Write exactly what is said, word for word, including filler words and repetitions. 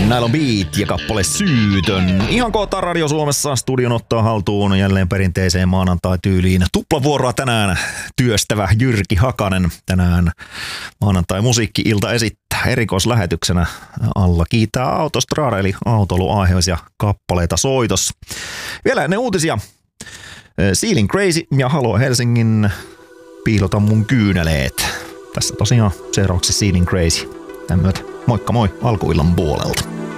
Näillä on Beat ja kappale Syytön. Ihan kohta Radio Suomessa studion ottaa haltuun jälleen perinteiseen maanantai-tyyliin. Tuplavuoroa tänään työstävä Jyrki Hakanen. Tänään maanantai-musiikki-ilta esittää erikoislähetyksenä alla kiitää Autostrada eli autoiluaiheisia kappaleita soitos. Vielä ennen uutisia Sealing Crazy ja Halo Helsingin Piilota mun kyyneleet. Tässä tosiaan seuraavaksi Sealing Crazy. Tämän myötä moikka moi alkuillan puolelta.